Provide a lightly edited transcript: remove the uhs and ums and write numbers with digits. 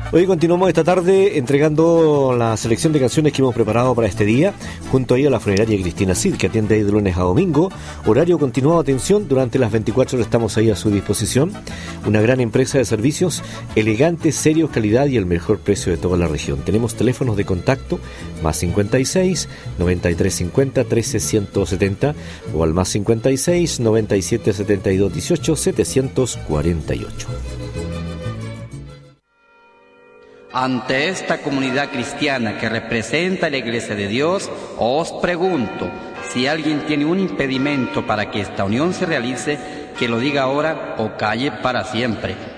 Hoy continuamos esta tarde entregando la selección de canciones que hemos preparado para este día, junto ahí a la funeraria Cristina Cid, que atiende ahí de lunes a domingo. Horario continuado, atención, durante las 24 horas estamos ahí a su disposición. Una gran empresa de servicios, elegantes, serios, calidad y el mejor precio de toda la región. Tenemos teléfonos de contacto, más 56 93 50 13 170 o al más 56 97 72 18 748. Ante esta comunidad cristiana que representa la Iglesia de Dios, os pregunto, si alguien tiene un impedimento para que esta unión se realice, que lo diga ahora o calle para siempre.